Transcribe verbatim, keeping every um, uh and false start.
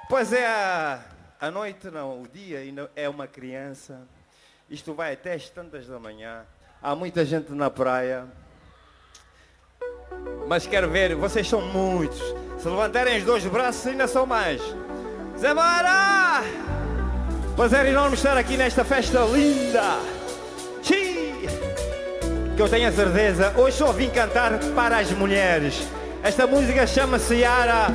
Pois é, a, a noite não, o dia ainda é uma criança. Isto vai até as tantas da manhã. Há muita gente na praia. Mas quero ver, vocês são muitos. Se levantarem os dois braços ainda são mais. Zé Mara! Prazer enorme estar aqui nesta festa linda. Xiii! Que eu tenho a certeza, hoje só vim cantar para as mulheres. Esta música chama-se Yara.